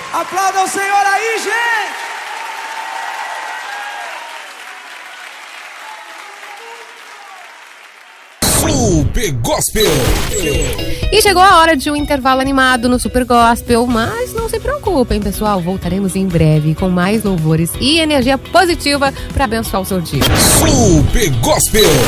Aplauda o Senhor aí, gente! Super Gospel. E chegou a hora de um intervalo animado no Super Gospel, mas não se preocupem, pessoal, voltaremos em breve com mais louvores e energia positiva para abençoar o seu dia. Super Gospel.